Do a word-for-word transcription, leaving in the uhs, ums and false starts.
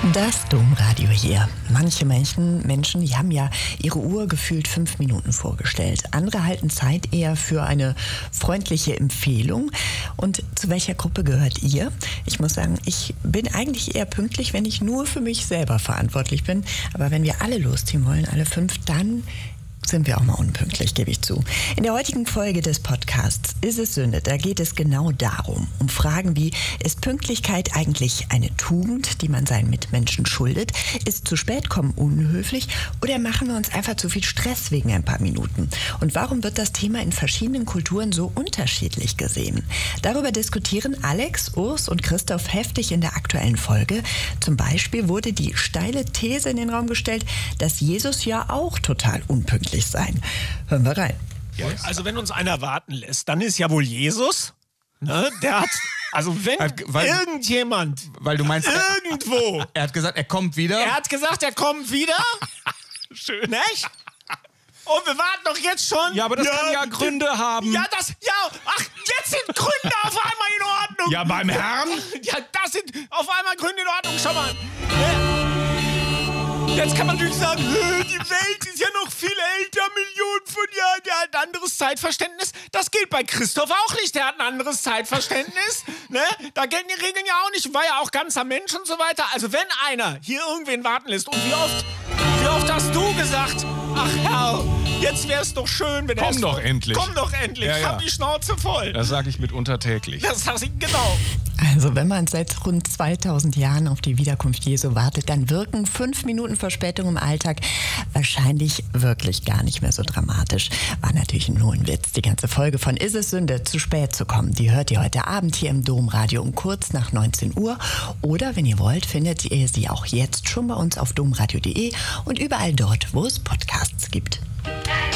Das Domradio hier. Manche Menschen, Menschen, die haben ja ihre Uhr gefühlt fünf Minuten vorgestellt. Andere halten Zeit eher für eine freundliche Empfehlung. Und zu welcher Gruppe gehört ihr? Ich muss sagen, ich bin eigentlich eher pünktlich, wenn ich nur für mich selber verantwortlich bin. Aber wenn wir alle losziehen wollen, alle fünf, dann sind wir auch mal unpünktlich, gebe ich zu. In der heutigen Folge des Podcasts Ist es Sünde? Da geht es genau darum, um Fragen wie, ist Pünktlichkeit eigentlich eine Tugend, die man seinen Mitmenschen schuldet? Ist zu spät kommen unhöflich? Oder machen wir uns einfach zu viel Stress wegen ein paar Minuten? Und warum wird das Thema in verschiedenen Kulturen so unterschiedlich gesehen? Darüber diskutieren Alex, Urs und Christoph heftig in der aktuellen Folge. Zum Beispiel wurde die steile These in den Raum gestellt, dass Jesus ja auch total unpünktlich sein. Hören wir rein. Ja, also wenn uns einer warten lässt, dann ist ja wohl Jesus. Ne? Der hat, also wenn weil, irgendjemand, weil du meinst, irgendwo. Er, er hat gesagt, er kommt wieder. Er hat gesagt, er kommt wieder. Schön, nicht? Und wir warten doch jetzt schon. Ja, aber das ja, kann ja Gründe haben. Ja, das, ja, ach, jetzt sind Gründe auf einmal in Ordnung. Ja, beim Herrn? Ja, das sind auf einmal Gründe in Ordnung. Schau mal. Ne? Jetzt kann man natürlich sagen, die Welt ist ja noch viel älter, Millionen von Jahren, der hat ein anderes Zeitverständnis. Das gilt bei Christoph auch nicht, der hat ein anderes Zeitverständnis. Ne? Da gelten die Regeln ja auch nicht, war ja auch ganzer Mensch und so weiter. Also wenn einer hier irgendwen warten lässt, und wie oft, wie oft hast du gesagt, ach Herr, jetzt wär's doch schön, wenn er Komm doch endlich. Komm doch endlich, ja, ja. Hab die Schnauze voll. Das sage ich mitunter täglich. Das sag ich, genau. Also wenn man seit rund zweitausend Jahren auf die Wiederkunft Jesu wartet, dann wirken fünf Minuten Verspätung im Alltag wahrscheinlich wirklich gar nicht mehr so dramatisch. War natürlich nur ein Witz. Die ganze Folge von Ist es Sünde, zu spät zu kommen, die hört ihr heute Abend hier im Domradio um kurz nach neunzehn Uhr. Oder wenn ihr wollt, findet ihr sie auch jetzt schon bei uns auf domradio punkt de und überall dort, wo es Podcasts gibt.